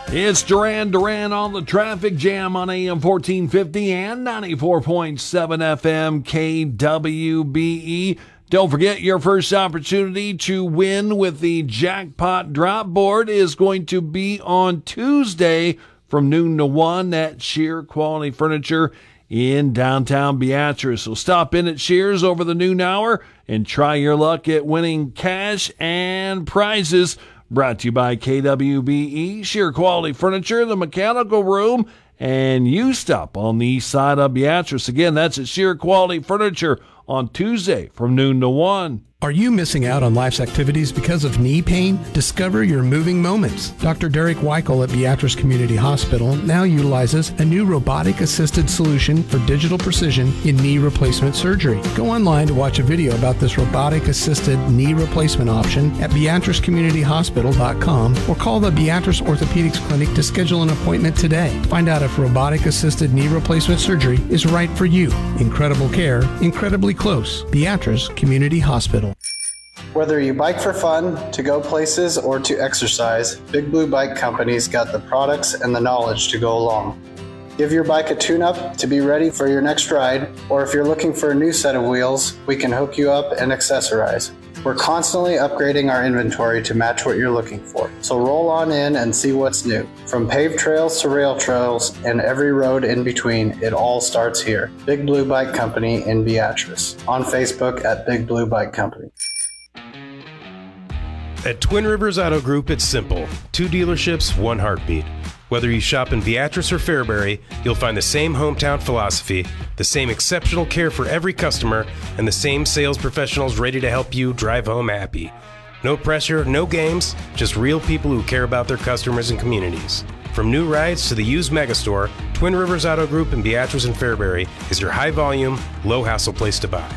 It's Duran Duran on the Traffic Jam on AM 1450 and 94.7 FM KWBE. Don't forget, your first opportunity to win with the Jackpot Drop Board is going to be on Tuesday from noon to 1 at Sheer Quality Furniture in downtown Beatrice. So stop in at Shears over the noon hour and try your luck at winning cash and prizes. Brought to you by KWBE, Sheer Quality Furniture, the Mechanical Room, and U-Stop on the east side of Beatrice. Again, that's at Sheer Quality Furniture on Tuesday from noon to 1. Are you missing out on life's activities because of knee pain? Discover your moving moments. Dr. Derek Weichel at Beatrice Community Hospital now utilizes a new robotic-assisted solution for digital precision in knee replacement surgery. Go online to watch a video about this robotic-assisted knee replacement option at beatricecommunityhospital.com or call the Beatrice Orthopedics Clinic to schedule an appointment today. Find out if robotic-assisted knee replacement surgery is right for you. Incredible care, incredibly close. Beatrice Community Hospital. Whether you bike for fun, to go places, or to exercise, Big Blue Bike Company's got the products and the knowledge to go along. Give your bike a tune-up to be ready for your next ride, or if you're looking for a new set of wheels, we can hook you up and accessorize. We're constantly upgrading our inventory to match what you're looking for. So roll on in and see what's new. From paved trails to rail trails and every road in between, it all starts here. Big Blue Bike Company in Beatrice. On Facebook at Big Blue Bike Company. At Twin Rivers Auto Group, it's simple. 2 dealerships, 1 heartbeat. Whether you shop in Beatrice or Fairbury, you'll find the same hometown philosophy, the same exceptional care for every customer, and the same sales professionals ready to help you drive home happy. No pressure, no games, just real people who care about their customers and communities. From new rides to the used megastore, Twin Rivers Auto Group in Beatrice and Fairbury is your high-volume, low-hassle place to buy.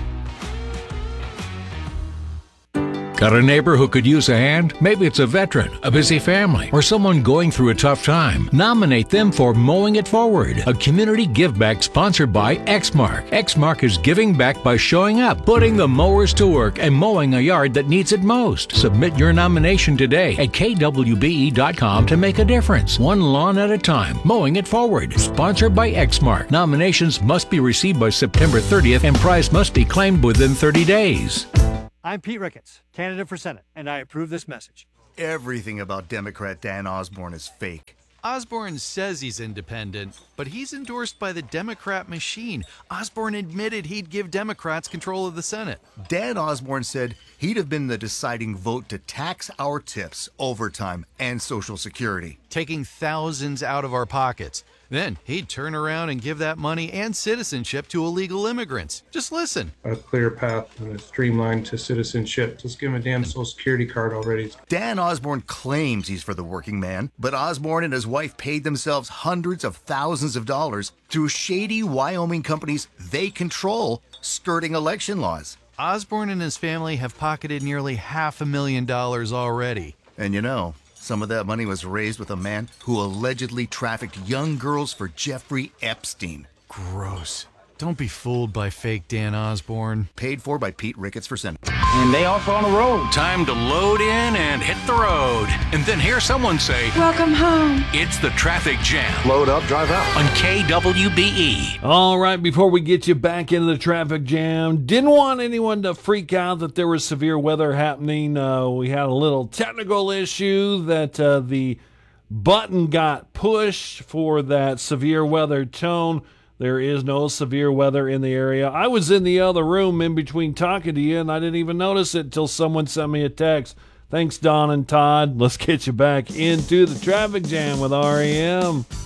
Got a neighbor who could use a hand? Maybe it's a veteran, a busy family, or someone going through a tough time. Nominate them for Mowing It Forward, a community give-back sponsored by Exmark. Exmark is giving back by showing up, putting the mowers to work, and mowing a yard that needs it most. Submit your nomination today at kwbe.com to make a difference. One lawn at a time. Mowing It Forward, sponsored by Exmark. Nominations must be received by September 30th, and prize must be claimed within 30 days. I'm Pete Ricketts, candidate for Senate, and I approve this message. Everything about Democrat Dan Osborne is fake. Osborne says he's independent, but he's endorsed by the Democrat machine. Osborne admitted he'd give Democrats control of the Senate. Dan Osborne said he'd have been the deciding vote to tax our tips, overtime, and Social Security. Taking thousands out of our pockets. Then he'd turn around and give that money and citizenship to illegal immigrants. Just listen. A clear path and a streamline to citizenship. Just give him a damn Social Security card already. Dan Osborne claims he's for the working man, but Osborne and his wife paid themselves hundreds of thousands of dollars through shady Wyoming companies they control, skirting election laws. Osborne and his family have pocketed nearly $500,000 already. And you know, some of that money was raised with a man who allegedly trafficked young girls for Jeffrey Epstein. Gross. Don't be fooled by fake Dan Osborne. Paid for by Pete Ricketts for Senate. And they also on the road. Time to load in and hit the road. And then hear someone say, "Welcome home." It's the Traffic Jam. Load up, drive out. On KWBE. All right, before we get you back into the Traffic Jam, didn't want anyone to freak out that there was severe weather happening. We had a little technical issue that the button got pushed for that severe weather tone. There is no severe weather in the area. I was in the other room in between talking to you, and I didn't even notice it until someone sent me a text. Thanks, Don and Todd. Let's get you back into the Traffic Jam with REM.